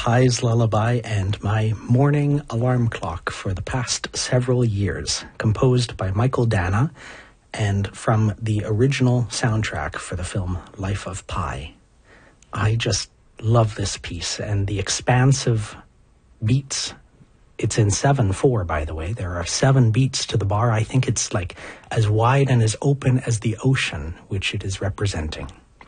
Pai's Lullaby and my morning alarm clock for the past several years, composed by Michael Dana and from the original soundtrack for the film Life of Pi. I just love this piece and the expansive beats. It's in 7/4, by the way. There are 7 beats to the bar. I think it's like as wide and as open as the ocean, which it is representing.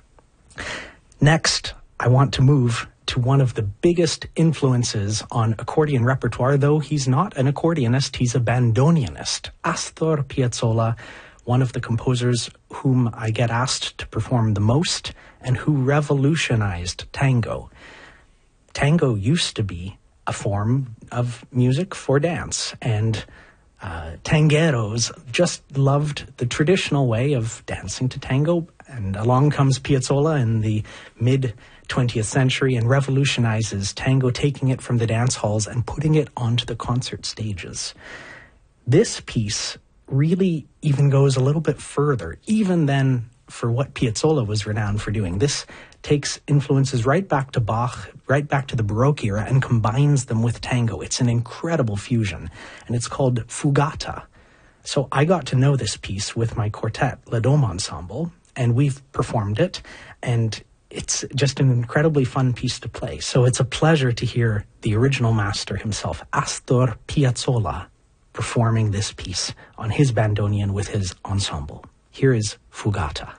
Next, I want to move to one of the biggest influences on accordion repertoire, though he's not an accordionist, he's a bandoneonist. Astor Piazzolla, one of the composers whom I get asked to perform the most and who revolutionized tango. Tango used to be a form of music for dance, and tangueros just loved the traditional way of dancing to tango, and along comes Piazzolla in the mid-20th century and revolutionizes tango, taking it from the dance halls and putting it onto the concert stages. This piece really even goes a little bit further, even than for what Piazzolla was renowned for doing. This takes influences right back to Bach, right back to the Baroque era, and combines them with tango. It's an incredible fusion, and it's called Fugata. So I got to know this piece with my quartet, Le Dome Ensemble, and we've performed it, and it's just an incredibly fun piece to play. So it's a pleasure to hear the original master himself, Astor Piazzolla, performing this piece on his bandoneon with his ensemble. Here is Fugata.